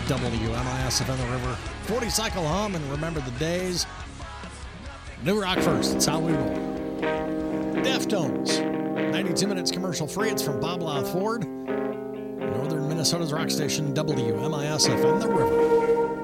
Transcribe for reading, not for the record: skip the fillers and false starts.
WMIS FM the River. 40 Cycle Hum and Remember the Days. New rock first. It's how we roll. Deftones. 92 minutes commercial free. It's from Bob Louth Ford. Northern Minnesota's rock station, WMIS FM the River.